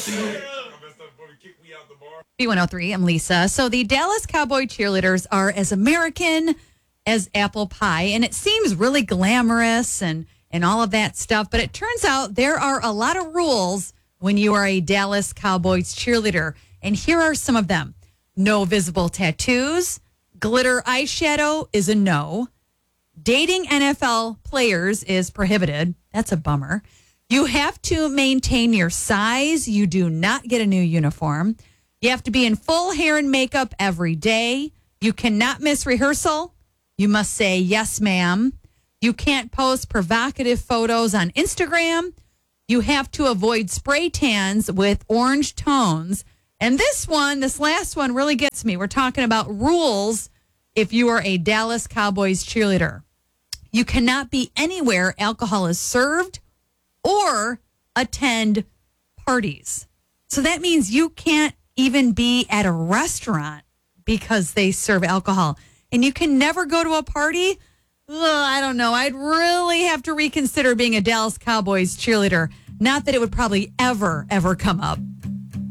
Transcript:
B103, I'm Lisa. So the Dallas Cowboy cheerleaders are as American as apple pie, and it seems really glamorous and all of that stuff. But it turns out there are a lot of rules when you are a Dallas Cowboys cheerleader. And here are some of them. No visible tattoos. Glitter eyeshadow is a no. Dating NFL players is prohibited. That's a bummer. You have to maintain your size. You do not get a new uniform. You have to be in full hair and makeup every day. You cannot miss rehearsal. You must say, yes, ma'am. You can't post provocative photos on Instagram. You have to avoid spray tans with orange tones. And this last one really gets me. We're talking about rules if you are a Dallas Cowboys cheerleader. You cannot be anywhere alcohol is served or attend parties. So that means you can't even be at a restaurant because they serve alcohol. And you can never go to a party? Ugh, I don't know. I'd really have to reconsider being a Dallas Cowboys cheerleader. Not that it would probably ever come up.